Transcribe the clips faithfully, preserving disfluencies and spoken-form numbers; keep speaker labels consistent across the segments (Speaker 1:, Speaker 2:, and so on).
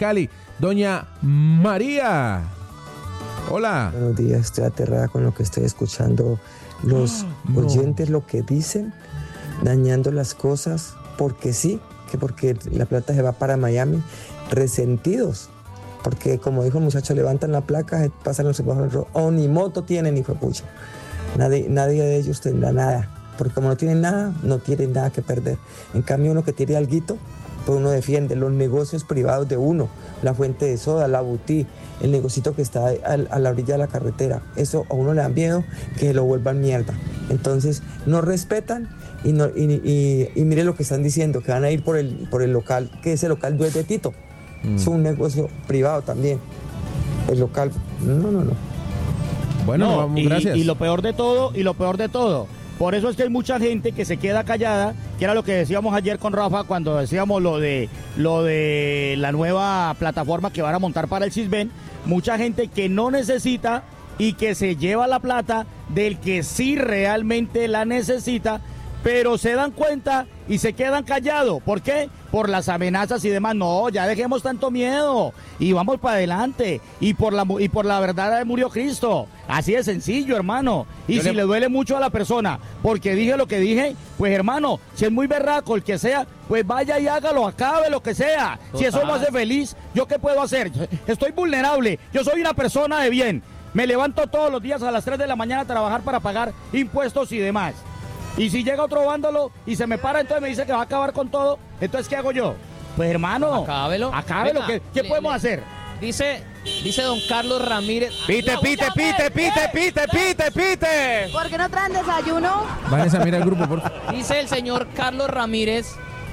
Speaker 1: Cali. Doña María. Hola.
Speaker 2: Buenos días, estoy aterrada con lo que estoy escuchando. Los
Speaker 1: no.
Speaker 2: oyentes lo que dicen, dañando las cosas, porque sí, que porque la plata se va para Miami, resentidos. Porque como dijo el muchacho, levantan la placa, pasan los semáforos, o ni moto tienen, hijo de pucha. Nadie, nadie de ellos tendrá nada, porque como no tienen nada, no tienen nada que perder. En cambio, uno que tiene alguito, pues uno defiende los negocios privados de uno, la fuente de soda, la butí, el negocito que está a, a la orilla de la carretera. Eso a uno le da miedo que lo vuelvan mierda. Entonces, no respetan y, no, y, y, y mire lo que están diciendo, que van a ir por el, por el local, que ese local no es de Tito. Mm. Es un negocio privado también. El local, no, no, no.
Speaker 1: Bueno,
Speaker 3: no,
Speaker 1: vamos,
Speaker 3: y,
Speaker 1: gracias.
Speaker 3: Y lo peor de todo, y lo peor de todo, por eso es que hay mucha gente que se queda callada, que era lo que decíamos ayer con Rafa cuando decíamos lo de lo de la nueva plataforma que van a montar para el Sisbén. Mucha gente que no necesita y que se lleva la plata del que sí realmente la necesita, pero se dan cuenta y se quedan callados. ¿Por qué? Por las amenazas y demás. No, ya dejemos tanto miedo y vamos para adelante. Y por la y por la verdad murió Cristo. Así de sencillo, hermano. Y Yo si le... le duele mucho a la persona porque dije lo que dije, pues hermano, si es muy berraco el que sea, pues vaya y hágalo, acabe lo que sea. Total. Si eso lo hace feliz, ¿yo qué puedo hacer? Estoy vulnerable. Yo soy una persona de bien. Me levanto todos los días a las tres de la mañana a trabajar para pagar impuestos y demás. Y si llega otro vándalo y se me para, entonces me dice que va a acabar con todo, entonces ¿qué hago yo? Pues hermano,
Speaker 4: acábelo.
Speaker 3: Acábelo. ¿Qué, qué
Speaker 4: le,
Speaker 3: podemos
Speaker 4: le,
Speaker 3: hacer?
Speaker 4: Dice, dice don Carlos Ramírez.
Speaker 1: Pite, pite, pite, pite, pite, pite, pite.
Speaker 5: ¿Por qué no traen desayuno?
Speaker 1: Vanessa, mira el grupo, por favor.
Speaker 4: Dice el señor Carlos Ramírez,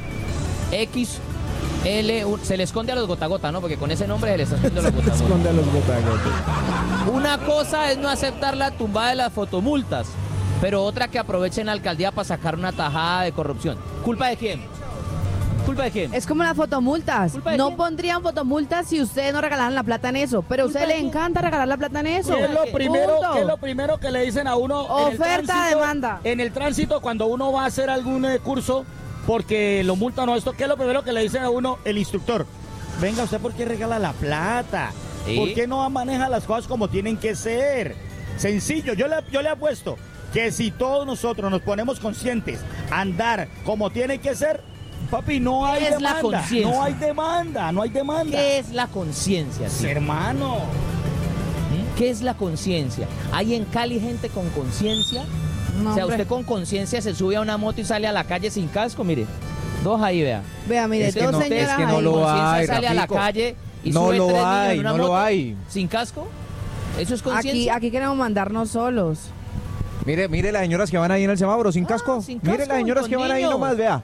Speaker 4: X L, se le esconde a los gota gota, ¿no? Porque con ese nombre se le está escondiendo a los gota gota.
Speaker 1: esconde a los gota gota.
Speaker 4: Una cosa es no aceptar la tumbada de las fotomultas, pero otra que aprovechen la alcaldía para sacar una tajada de corrupción. ¿Culpa de quién? ¿Culpa de quién?
Speaker 5: Es como las fotomultas. No quién? Pondrían fotomultas si ustedes no regalaran la plata en eso, pero a usted le encanta regalar la plata en eso.
Speaker 3: ¿Qué es lo primero, ¿qué es lo primero que le dicen a uno?
Speaker 5: Oferta, demanda.
Speaker 3: En el tránsito, cuando uno va a hacer algún eh, curso, porque lo multan o esto, ¿qué es lo primero que le dicen a uno? El instructor. Venga, ¿usted por qué regala la plata? ¿Sí? ¿Por qué no maneja las cosas como tienen que ser? Sencillo, yo le, yo le apuesto que si todos nosotros nos ponemos conscientes a andar como tiene que ser, papi, no hay
Speaker 4: ¿Qué es
Speaker 3: demanda,
Speaker 4: la conciencia?
Speaker 3: no hay demanda, no hay demanda.
Speaker 4: ¿Qué es la conciencia?
Speaker 3: Sí, hermano.
Speaker 4: ¿Qué es la conciencia? ¿Hay en Cali gente con conciencia? No, o sea, usted con conciencia se sube a una moto y sale a la calle sin casco, mire. Dos ahí, vea.
Speaker 5: Vea, mire,
Speaker 1: es que
Speaker 5: dos
Speaker 1: no,
Speaker 5: señoras
Speaker 1: es que no
Speaker 5: ahí.
Speaker 1: lo hay,
Speaker 4: sale
Speaker 1: Rafico.
Speaker 4: a la calle y
Speaker 1: no
Speaker 4: sube
Speaker 1: lo
Speaker 4: tres
Speaker 1: hay,
Speaker 4: niños en una
Speaker 1: no
Speaker 4: moto
Speaker 1: lo hay.
Speaker 4: sin casco. ¿Eso es conciencia?
Speaker 5: Aquí, aquí queremos mandarnos solos.
Speaker 1: Mire, mire las señoras que van ahí en el semáforo sin
Speaker 4: Ah,
Speaker 1: casco.
Speaker 4: sin
Speaker 1: Mire
Speaker 4: casco,
Speaker 1: las señoras
Speaker 4: con
Speaker 1: que van ahí
Speaker 4: niños.
Speaker 1: nomás, vea.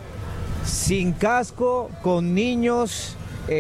Speaker 1: Sin casco, con niños,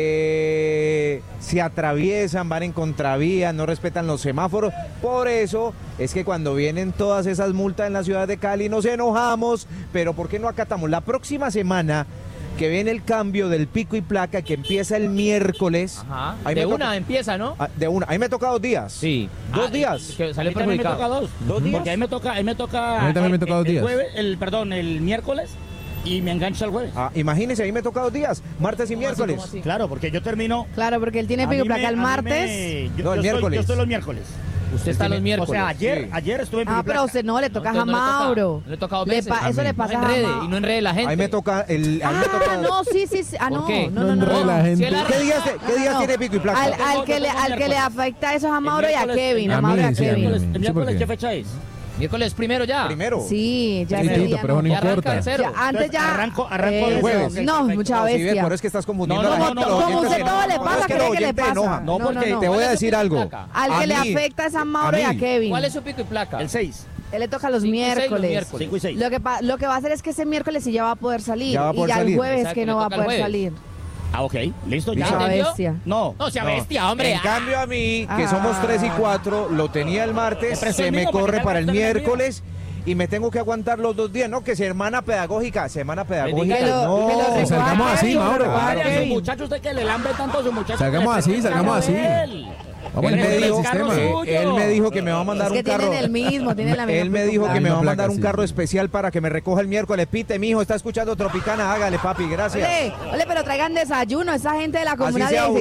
Speaker 1: eh, se atraviesan, van en contravía, no respetan los semáforos. Por eso es que cuando vienen todas esas multas en la ciudad de Cali nos enojamos, pero ¿por qué no acatamos? La próxima semana que viene el cambio del pico y placa que empieza el miércoles.
Speaker 4: Ajá.
Speaker 1: Ahí
Speaker 4: De
Speaker 1: me
Speaker 4: una
Speaker 1: toca-
Speaker 4: empieza, ¿no?
Speaker 1: Ah, de una. Ahí me toca dos días.
Speaker 4: Sí.
Speaker 1: Dos
Speaker 4: Ah,
Speaker 1: días.
Speaker 4: Que
Speaker 3: A
Speaker 4: sale
Speaker 3: mí también me toca
Speaker 4: perjudicado.
Speaker 3: dos.
Speaker 1: ¿Dos días?
Speaker 3: Porque ahí me toca, ahí me toca.
Speaker 1: A mí también me toca
Speaker 3: el-
Speaker 1: dos
Speaker 3: el
Speaker 1: días.
Speaker 3: jueves, el, perdón, el miércoles y me engancha el jueves.
Speaker 1: Ah, imagínense, ahí me toca dos días, martes y
Speaker 4: ¿Cómo así,
Speaker 1: miércoles.
Speaker 4: cómo así?
Speaker 3: Claro, porque yo termino.
Speaker 5: Claro, porque él tiene
Speaker 3: a
Speaker 5: pico
Speaker 3: mí
Speaker 5: placa
Speaker 3: me-
Speaker 5: el
Speaker 3: a mí
Speaker 5: martes.
Speaker 3: me- yo,
Speaker 1: No, el
Speaker 3: yo estoy-
Speaker 1: miércoles.
Speaker 3: yo estoy los miércoles.
Speaker 4: Usted está los miércoles.
Speaker 3: O sea, ayer,
Speaker 1: Sí.
Speaker 3: ayer estuve en
Speaker 5: Ah,
Speaker 3: pico
Speaker 5: pero a
Speaker 3: placa.
Speaker 5: usted no le toca
Speaker 4: No,
Speaker 5: a
Speaker 4: entonces no le toca.
Speaker 5: Mauro.
Speaker 4: No le toca dos
Speaker 5: Le
Speaker 4: veces.
Speaker 5: pa-
Speaker 1: A
Speaker 5: eso
Speaker 1: mí.
Speaker 5: le pasa
Speaker 4: No
Speaker 5: a
Speaker 4: enrede
Speaker 5: Mauro.
Speaker 4: y no enrede la gente.
Speaker 1: Ahí me toca el. Ahí me
Speaker 5: Ah,
Speaker 1: toca.
Speaker 5: no, sí, sí, sí. Ah,
Speaker 4: ¿Por
Speaker 5: no,
Speaker 4: qué?
Speaker 5: no, no, no.
Speaker 1: enrede la
Speaker 5: no.
Speaker 1: gente.
Speaker 4: Si él
Speaker 1: ¿Qué días,
Speaker 5: No,
Speaker 1: qué
Speaker 5: no,
Speaker 1: días
Speaker 5: no.
Speaker 1: tiene pico y placa?
Speaker 5: Al,
Speaker 3: Yo
Speaker 5: al
Speaker 3: tengo-
Speaker 5: que
Speaker 3: yo
Speaker 5: le,
Speaker 3: tengo
Speaker 5: al que le
Speaker 3: miércoles.
Speaker 5: afecta eso es a
Speaker 3: El
Speaker 5: Mauro y a
Speaker 3: miércoles-
Speaker 5: Kevin.
Speaker 3: el
Speaker 5: A Mauro y a
Speaker 1: miércoles- sí, a mí.
Speaker 5: Kevin.
Speaker 3: ¿El
Speaker 1: Sí,
Speaker 3: miércoles
Speaker 1: porque-
Speaker 3: qué fecha es?
Speaker 4: Miércoles primero ya.
Speaker 1: Primero.
Speaker 5: Sí, ya
Speaker 1: Sí,
Speaker 5: ese
Speaker 1: Tito,
Speaker 5: día
Speaker 1: pero
Speaker 5: no.
Speaker 1: no
Speaker 4: Ya arranca
Speaker 1: importa.
Speaker 4: en cero.
Speaker 5: Ya, antes ya.
Speaker 3: Arranco- arranco
Speaker 5: eh,
Speaker 3: el
Speaker 1: jueves.
Speaker 5: No, mucha
Speaker 1: No, si ves,
Speaker 5: bestia.
Speaker 1: por eso es que estás confundiendo
Speaker 3: No,
Speaker 1: a la
Speaker 3: no,
Speaker 1: gente.
Speaker 3: no,
Speaker 1: los
Speaker 3: no,
Speaker 1: oyentes
Speaker 5: como
Speaker 1: se
Speaker 5: todo le
Speaker 1: enojan.
Speaker 5: pasa,
Speaker 1: Es que
Speaker 5: cree
Speaker 1: los
Speaker 5: que le
Speaker 1: oyentes
Speaker 5: pasa.
Speaker 1: enojan.
Speaker 3: No,
Speaker 5: No,
Speaker 3: porque
Speaker 5: no, no.
Speaker 1: Te voy a
Speaker 4: ¿Cuál es
Speaker 1: decir
Speaker 4: su
Speaker 1: algo.
Speaker 4: placa?
Speaker 5: Al
Speaker 1: A
Speaker 5: que le
Speaker 1: mí-
Speaker 5: afecta es a Mauro
Speaker 1: a
Speaker 5: y a
Speaker 1: mí.
Speaker 5: Kevin.
Speaker 4: ¿Cuál es su pico y placa?
Speaker 3: El seis.
Speaker 5: Él le toca los
Speaker 4: Cinco y seis, los
Speaker 5: miércoles.
Speaker 4: miércoles.
Speaker 3: cinco y seis.
Speaker 5: Lo que, pa- lo que va a hacer es que ese miércoles sí ya va a poder salir.
Speaker 1: Ya va a
Speaker 5: y
Speaker 1: poder
Speaker 5: ya
Speaker 1: salir.
Speaker 5: el jueves
Speaker 4: Exacto,
Speaker 5: que
Speaker 4: le
Speaker 5: no va a
Speaker 4: toca el
Speaker 5: poder
Speaker 4: jueves.
Speaker 5: salir.
Speaker 3: Ah, ok. Listo, ya.
Speaker 1: ¿Listo?
Speaker 5: Mucha
Speaker 4: ¿Entendió?
Speaker 5: bestia.
Speaker 3: No.
Speaker 4: No, sea
Speaker 1: No.
Speaker 4: bestia, hombre.
Speaker 1: En
Speaker 4: Ah.
Speaker 1: cambio a mí, que
Speaker 5: Ah.
Speaker 1: somos tres y cuatro, lo tenía el martes,
Speaker 3: Me prestó
Speaker 1: se
Speaker 3: el
Speaker 1: me
Speaker 3: mío,
Speaker 1: corre
Speaker 3: porque
Speaker 1: para el
Speaker 3: también el mío.
Speaker 1: miércoles y me tengo que aguantar los dos días. No, que semana pedagógica, semana pedagógica.
Speaker 5: Que lo-
Speaker 1: no.
Speaker 5: que lo
Speaker 6: Que salgamos así, Mauro.
Speaker 3: Claro,
Speaker 5: Kevin.
Speaker 3: ese muchacho, usted que le lambe tanto a su muchacho.
Speaker 6: Salgamos
Speaker 3: que le
Speaker 6: así,
Speaker 3: preste
Speaker 6: salgamos
Speaker 3: carro
Speaker 6: así.
Speaker 3: de él.
Speaker 6: Vamos
Speaker 1: Él
Speaker 6: a
Speaker 1: me,
Speaker 6: meter
Speaker 1: dijo,
Speaker 6: el sistema.
Speaker 1: eh, él me dijo que me va a mandar
Speaker 5: Es que
Speaker 1: un carro.
Speaker 5: tienen el mismo, tienen la misma
Speaker 1: Él me dijo que
Speaker 6: La
Speaker 1: me va a
Speaker 6: misma
Speaker 1: mandar
Speaker 6: placa,
Speaker 1: un
Speaker 6: sí.
Speaker 1: carro especial para que me recoja el miércoles. Pite, mijo, está escuchando Tropicana, hágale, papi, gracias.
Speaker 5: Ole, ole, pero traigan desayuno, esa gente de la
Speaker 1: Así
Speaker 5: comuna
Speaker 1: sea,
Speaker 5: de